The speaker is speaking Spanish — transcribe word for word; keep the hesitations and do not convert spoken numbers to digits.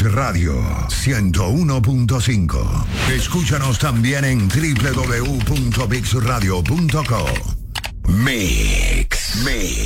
Radio ciento uno punto cinco. Escúchanos también en doble u doble u doble u punto mix radio punto co. Mix, Mix.